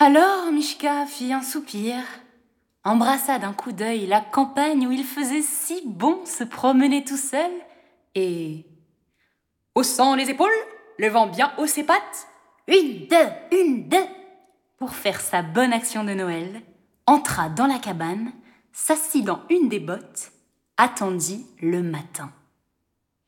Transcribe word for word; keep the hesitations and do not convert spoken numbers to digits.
Alors Mishka fit un soupir, embrassa d'un coup d'œil la campagne où il faisait si bon se promener tout seul, et, haussant les épaules, levant bien haut ses pattes, une, deux, une, deux, pour faire sa bonne action de Noël, entra dans la cabane, s'assit dans une des bottes, attendit le matin.